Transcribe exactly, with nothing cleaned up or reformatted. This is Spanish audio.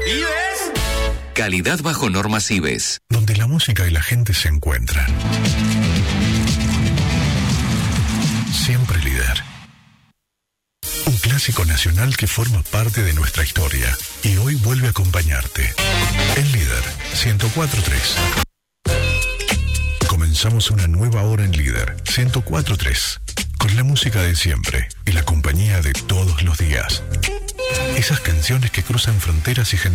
¿Ibes? Calidad bajo normas Ibes. Donde la música y la gente se encuentran. Siempre líder. Un clásico nacional que forma parte de nuestra historia y hoy vuelve a acompañarte. El Líder ciento cuatro punto tres. Comenzamos una nueva hora en Líder ciento cuatro punto tres. Con la música de siempre y la compañía de todos los días. Esas canciones que cruzan fronteras y generaciones.